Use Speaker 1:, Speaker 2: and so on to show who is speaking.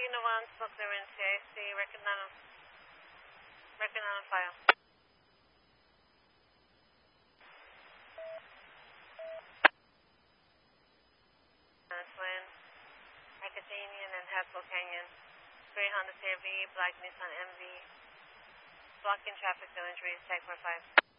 Speaker 1: Laguna 1, smoke clear in CIC, record on file. Twin, Arcatanian and Haskell Canyon, Gray Honda CRV, Black Nissan MV, blocking traffic, no injuries, tag 45.